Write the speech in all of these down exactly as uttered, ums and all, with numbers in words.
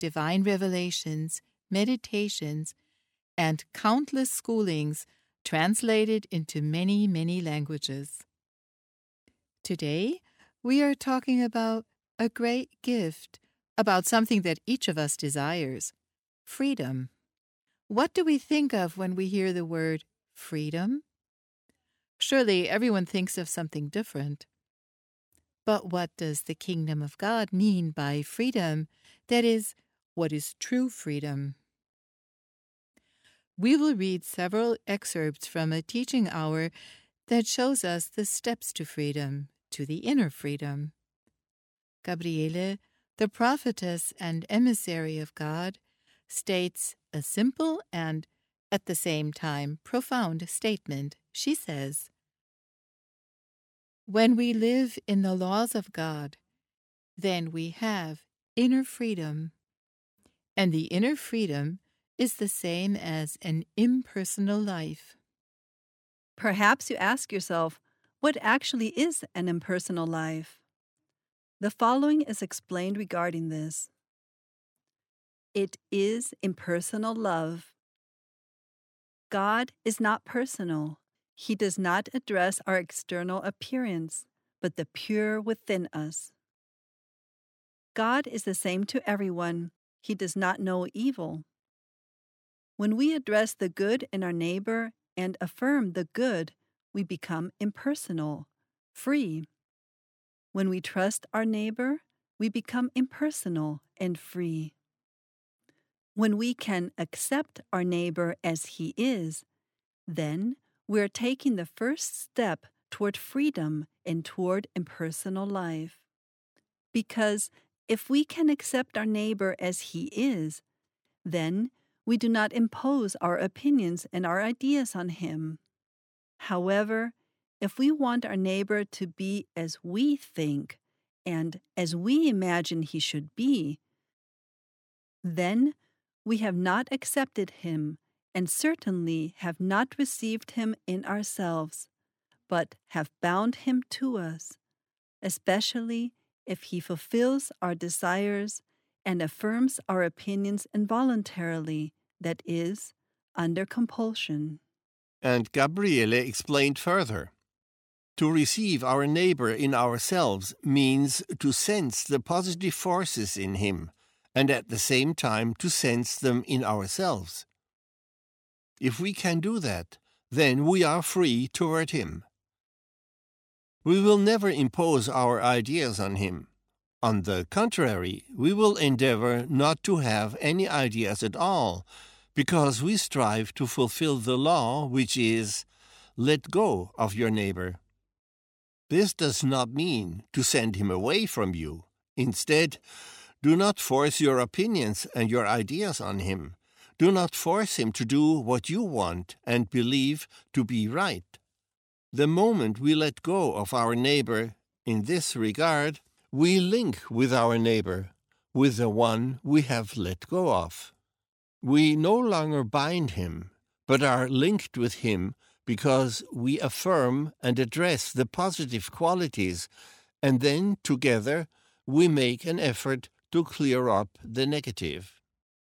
divine revelations, meditations, and countless schoolings translated into many, many languages. Today, we are talking about a great gift, about something that each of us desires, freedom. What do we think of when we hear the word freedom? Surely everyone thinks of something different. But what does the kingdom of God mean by freedom? That is, what is true freedom? We will read several excerpts from a teaching hour that shows us the steps to freedom, to the inner freedom. Gabriele, the prophetess and emissary of God, states a simple and, at the same time, profound statement. She says, "When we live in the laws of God, then we have inner freedom. And the inner freedom is the same as an impersonal life." Perhaps you ask yourself, what actually is an impersonal life? The following is explained regarding this. It is impersonal love. God is not personal. He does not address our external appearance, but the pure within us. God is the same to everyone. He does not know evil. When we address the good in our neighbor and affirm the good, we become impersonal, free. When we trust our neighbor, we become impersonal and free. When we can accept our neighbor as he is, then we are taking the first step toward freedom and toward impersonal life. Because if we can accept our neighbor as he is, then we do not impose our opinions and our ideas on him. However, if we want our neighbor to be as we think and as we imagine he should be, then we have not accepted him and certainly have not received him in ourselves, but have bound him to us, especially if he fulfills our desires and affirms our opinions involuntarily, that is, under compulsion. And Gabriele explained further. To receive our neighbor in ourselves means to sense the positive forces in him, and at the same time to sense them in ourselves. If we can do that, then we are free toward him. We will never impose our ideas on him. On the contrary, we will endeavor not to have any ideas at all, because we strive to fulfill the law, which is, let go of your neighbor. This does not mean to send him away from you. Instead, do not force your opinions and your ideas on him. Do not force him to do what you want and believe to be right. The moment we let go of our neighbor in this regard, we link with our neighbor, with the one we have let go of. We no longer bind him, but are linked with him because we affirm and address the positive qualities, and then together we make an effort to clear up the negative.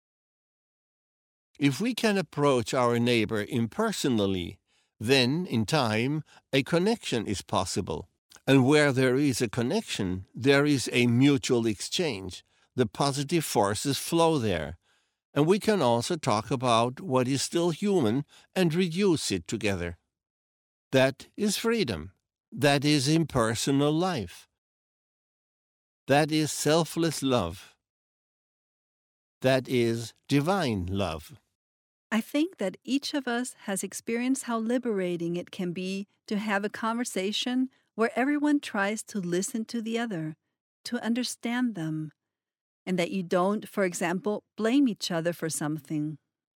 If we can approach our neighbor impersonally, then, in time, a connection is possible. And where there is a connection, there is a mutual exchange. The positive forces flow there. And we can also talk about what is still human and reduce it together. That is freedom. That is impersonal life. That is selfless love. That is divine love. I think that each of us has experienced how liberating it can be to have a conversation where everyone tries to listen to the other, to understand them, and that you don't, for example, blame each other for something.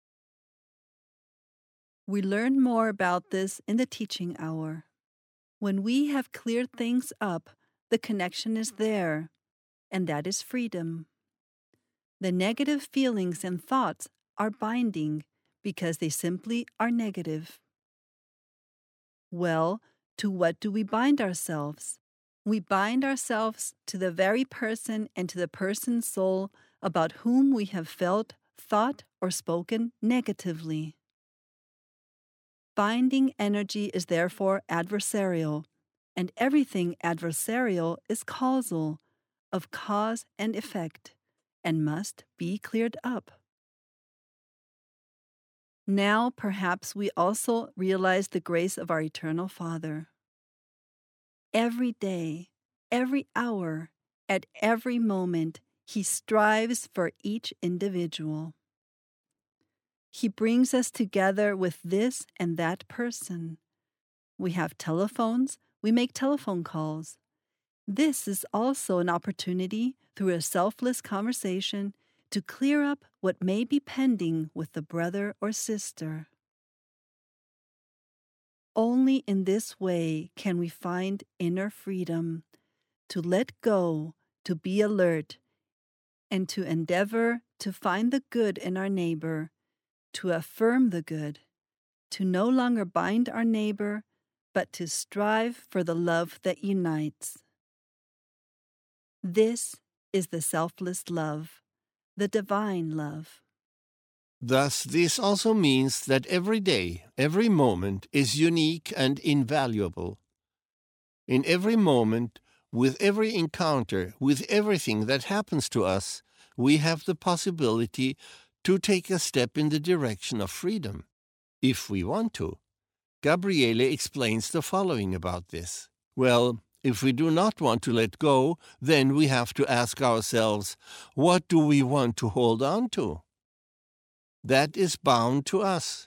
We learn more about this in the teaching hour. When we have cleared things up, the connection is there, and that is freedom. The negative feelings and thoughts are binding because they simply are negative. Well, to what do we bind ourselves? We bind ourselves to the very person and to the person's soul about whom we have felt, thought, or spoken negatively. Binding energy is therefore adversarial, and everything adversarial is causal, of cause and effect, and must be cleared up. Now perhaps we also realize the grace of our Eternal Father. Every day, every hour, at every moment, He strives for each individual. He brings us together with this and that person. We have telephones, we make telephone calls. This is also an opportunity, through a selfless conversation, to clear up what may be pending with the brother or sister. Only in this way can we find inner freedom, to let go, to be alert, and to endeavor to find the good in our neighbor, to affirm the good, to no longer bind our neighbor, but to strive for the love that unites. This is the selfless love, the divine love. Thus, this also means that every day, every moment is unique and invaluable. In every moment, with every encounter, with everything that happens to us, we have the possibility to take a step in the direction of freedom, if we want to. Gabriele explains the following about this. Well, if we do not want to let go, then we have to ask ourselves, what do we want to hold on to? That is bound to us.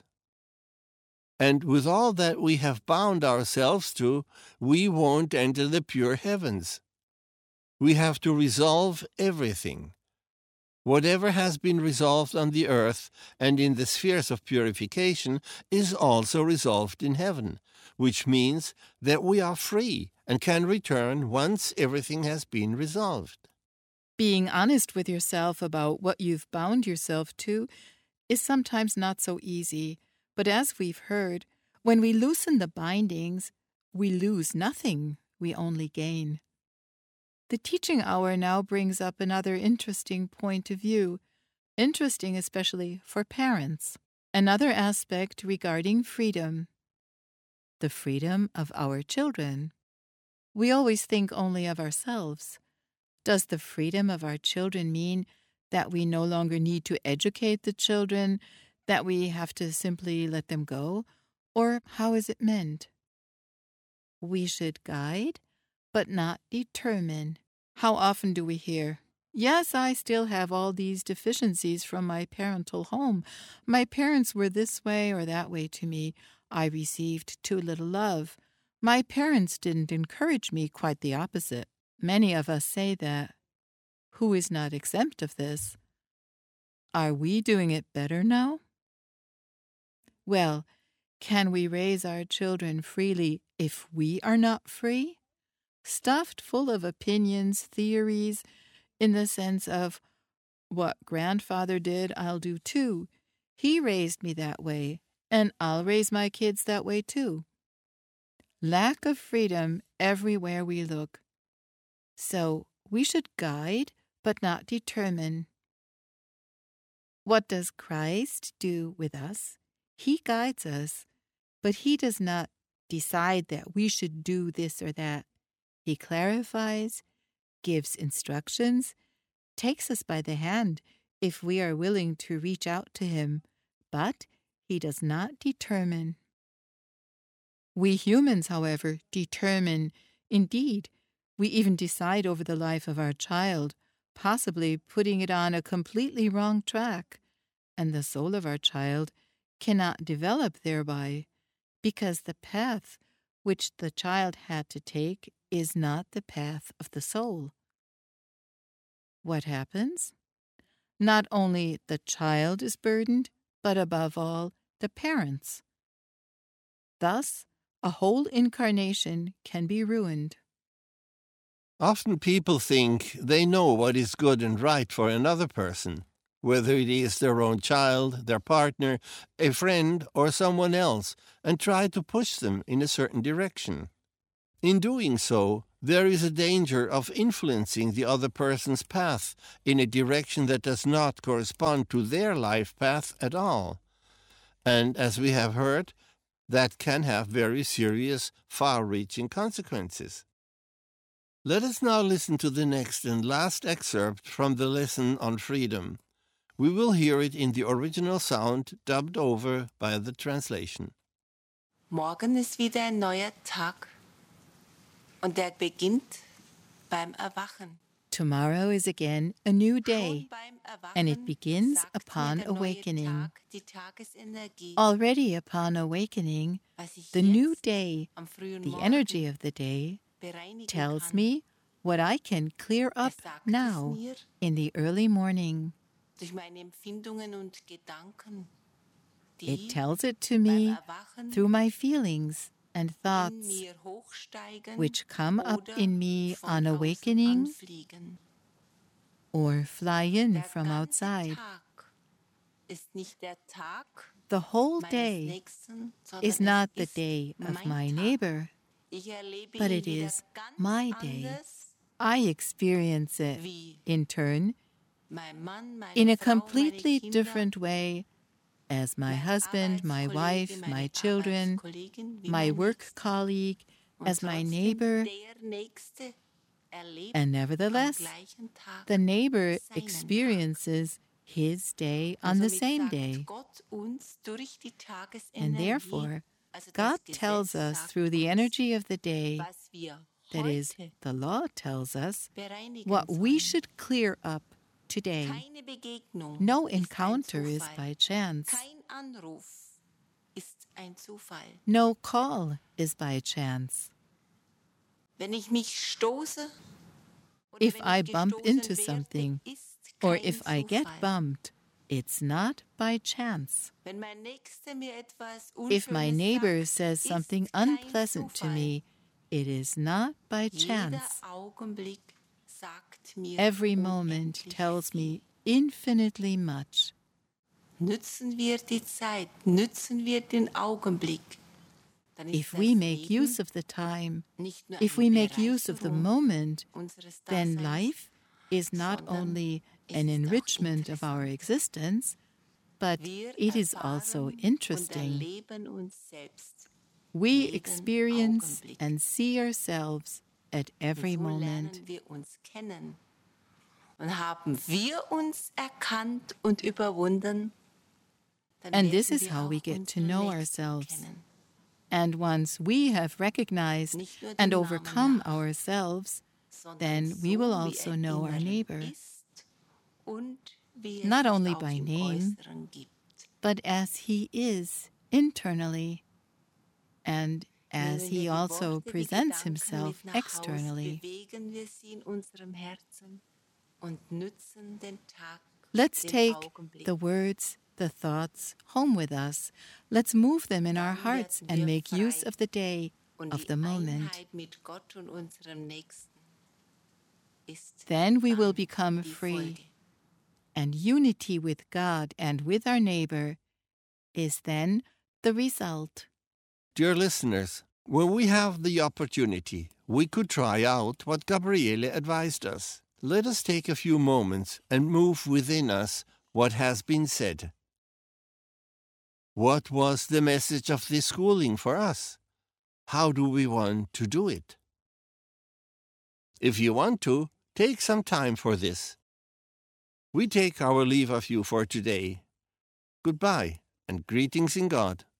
And with all that we have bound ourselves to, we won't enter the pure heavens. We have to resolve everything. Whatever has been resolved on the earth and in the spheres of purification is also resolved in heaven, which means that we are free and can return once everything has been resolved. Being honest with yourself about what you've bound yourself to is sometimes not so easy, but as we've heard, when we loosen the bindings, we lose nothing, we only gain. The teaching hour now brings up another interesting point of view, interesting especially for parents. Another aspect regarding freedom, the freedom of our children. We always think only of ourselves. Does the freedom of our children mean that we no longer need to educate the children, that we have to simply let them go? Or how is it meant? We should guide, but not determine. How often do we hear, yes, I still have all these deficiencies from my parental home. My parents were this way or that way to me. I received too little love. My parents didn't encourage me, quite the opposite. Many of us say that. Who is not exempt of this? Are we doing it better now? Well, can we raise our children freely if we are not free? Stuffed full of opinions, theories, in the sense of, what grandfather did, I'll do too. He raised me that way, and I'll raise my kids that way too. Lack of freedom everywhere we look. So we should guide, but not determine. What does Christ do with us? He guides us, but He does not decide that we should do this or that. He clarifies, gives instructions, takes us by the hand if we are willing to reach out to Him, but He does not determine. We humans, however, determine. Indeed, we even decide over the life of our child, possibly putting it on a completely wrong track, and the soul of our child cannot develop thereby, because the path which the child had to take is not the path of the soul. What happens? Not only the child is burdened, but above all, the parents. Thus, a whole incarnation can be ruined. Often people think they know what is good and right for another person, whether it is their own child, their partner, a friend, or someone else, and try to push them in a certain direction. In doing so, there is a danger of influencing the other person's path in a direction that does not correspond to their life path at all. And as we have heard, that can have very serious, far-reaching consequences. Let us now listen to the next and last excerpt from the lesson on freedom. We will hear it in the original sound, dubbed over by the translation. Morgen ist wieder ein neuer Tag und der beginnt beim Erwachen. Tomorrow is again a new day, Schon beim Erwachen and it begins sagt upon mir der neue awakening. Tag, die Tagesenergie, Already upon awakening, was ich the new jetzt day, am frühen the Morgen energy of the day, bereinigen tells kann. me what I can clear Er up sagt now es mir in the early morning. durch meine Empfindungen und Gedanken, die It tells it to beim me Erwachen through my feelings and in thoughts, mir hochsteigen which come up oder in me von on außen awakening anfliegen. or fly in Der from ganze outside. Tag ist nicht der Tag The whole meines day Nächsten, sondern is not es the ist day of mein my Tag. neighbor, Ich erlebe but ihn it wieder is ganz my day. anders, I experience it, wie in turn, mein Mann, meine in a Frau, meine completely Kinder, different way as my mein husband, my Arbeitskollege, wife, meine my children, Arbeitskollegin, wie my mein work Nächster. colleague, Und as my trotzdem neighbor, der Nächste erlebt and am nevertheless, gleichen Tag the neighbor seinen experiences his day Tag. on Und the somit same sagt day. Gott uns durch die And Tagesenergie, therefore, also das God Gesetz tells us sagt through the uns, energy of the day, was wir that is, heute the law tells us, bereinigen what we sollen. should clear up today. Keine Begegnung No ist ein encounter is Zufall. by chance. Kein Anruf ist ein Zufall. No call is by chance. Wenn ich mich stoße oder If wenn I ich bump gestoßen into werde, something, ist or kein if I get Zufall. bumped, it's not by chance. Wenn mein Nächster mir etwas If my Unschönes neighbor sagt, says ist something kein unpleasant to Zufall. me, it is not by Jeder chance. Augenblick sagt mir Every moment unendlich tells viel. me infinitely much. Nützen wir die Zeit, nützen wir den Augenblick. Dann ist If das we make Leben use of the time, nicht nur if eine we make use of the Bereicherung moment, unseres then Daseins, life is not sondern only es an ist auch enrichment of our interessant. existence, but Wir it is also erfahren und interesting. erleben uns selbst. We jeden experience Augenblick. and see ourselves at every Und so moment. lernen wir uns kennen. Und haben wir uns erkannt und überwunden, dann And this werden is wir how auch we get to unseren know Nächsten ourselves. kennen. And once we have recognized Nicht nur and dem overcome Namen nach, ourselves, sondern then so, we will wie also er know our Inneren neighbor, ist und wie er not sich only auch by im name, Äußeren gibt. but as he is internally, and as Nehmen wir he die also Worte, die presents Gedanken himself mit nach Haus, externally. bewegen wir sie in unserem Herzen und nützen den Tag, Let's den take Augenblick. the words, the thoughts home with us. Let's move them in our Dann hearts werden and wir make use frei. of the day, Und of die the moment. Einheit mit Gott und unserem Nächsten ist Then we will dann become die free. Folge. And unity with God and with our neighbor is then the result. Dear listeners, when we have the opportunity, we could try out what Gabriele advised us. Let us take a few moments and move within us what has been said. What was the message of this schooling for us? How do we want to do it? If you want to, take some time for this. We take our leave of you for today. Goodbye and greetings in God.